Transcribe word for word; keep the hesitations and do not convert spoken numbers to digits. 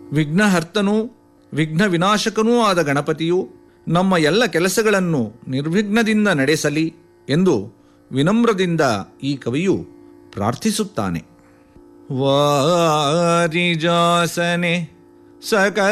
ವಿಘ್ನಹರ್ತನೂ ವಿಘ್ನ ವಿನಾಶಕನೂ ಆದ ಗಣಪತಿಯು ನಮ್ಮ ಎಲ್ಲ ಕೆಲಸಗಳನ್ನು ನಿರ್ವಿಘ್ನದಿಂದ ನಡೆಸಲಿ ಎಂದು ವಿನಮ್ರದಿಂದ ಈ ಕವಿಯು ಪ್ರಾರ್ಥಿಸುತ್ತಾನೆ. ವಾರಿಜಾಸನೆ ಸಕ